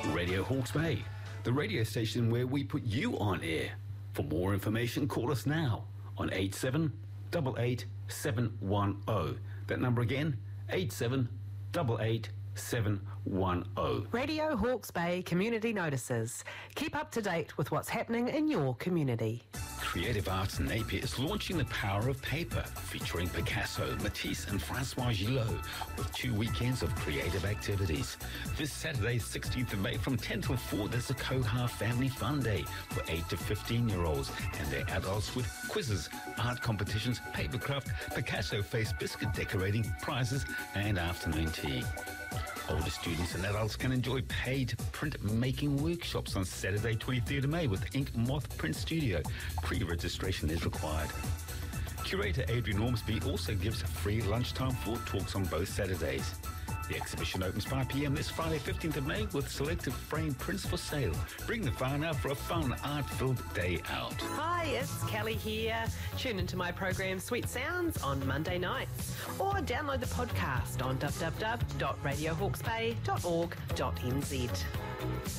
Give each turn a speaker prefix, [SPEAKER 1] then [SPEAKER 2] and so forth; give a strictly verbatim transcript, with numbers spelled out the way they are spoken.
[SPEAKER 1] Radio Hawke's Bay, the radio station where we put you on air. For more information, call us now on eight seven eight eight seven one zero. That number again, eight seven eight eight seven one zero.
[SPEAKER 2] Radio Hawke's Bay Community Notices. Keep up to date with what's happening in your community.
[SPEAKER 1] Creative Arts Napier is launching The Power of Paper, featuring Picasso, Matisse and Francois Gillot, with two weekends of creative activities. This Saturday, sixteenth of May, from ten till four, there's a Koha Family Fun Day for eight to fifteen-year-olds and their adults, with quizzes, art competitions, papercraft, Picasso face biscuit decorating, prizes and afternoon tea. Older students and adults can enjoy paid print-making workshops on Saturday, twenty-third of May with Ink Moth Print Studio. Pre-registration is required. Curator Adrian Ormsby also gives free lunchtime floor talks on both Saturdays. The exhibition opens five p.m. this Friday, fifteenth of May, with selected frame prints for sale. Bring the fun out for a fun, art-filled day out.
[SPEAKER 2] Hi, it's Kelly here. Tune into my program Sweet Sounds on Monday nights, or download the podcast on w w w dot radio hawke's bay dot org dot n z.